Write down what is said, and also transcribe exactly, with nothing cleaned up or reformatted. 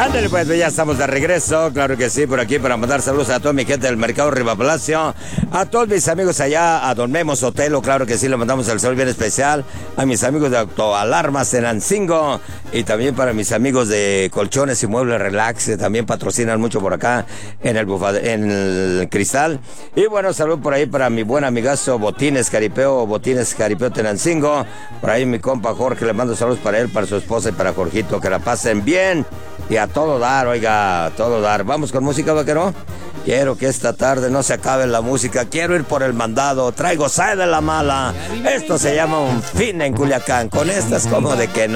Ándale, pues ya estamos de regreso, claro que sí, por aquí para mandar saludos a toda mi gente del mercado Riva Palacio, a todos mis amigos allá, a Don Memo Sotelo, claro que sí, le mandamos el saludo bien especial, a mis amigos de Autoalarmas en Ancingo, y también para mis amigos de Colchones y Muebles Relax, que también patrocinan mucho por acá en el, bufade, en el Cristal. Y bueno, saludo por ahí para mi buen amigazo Botines Caripeo, Botines Caripeo Tenancingo, por ahí mi compa Jorge, le mando saludos para él, para su esposa y para Jorgito, que la pasen bien. Y a todo dar, oiga, a todo dar. Vamos con música, vaquero. Quiero que esta tarde no se acabe la música. Quiero ir por el mandado. Traigo sed de la mala. Esto se llama un fin en Culiacán. Con estas como de que no.